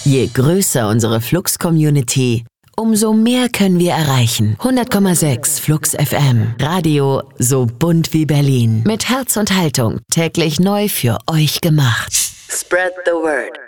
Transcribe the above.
Je größer unsere Flux-Community, umso mehr können wir erreichen. 100,6 Flux FM. Radio so bunt wie Berlin. Mit Herz und Haltung. Täglich neu für euch gemacht. Spread the word.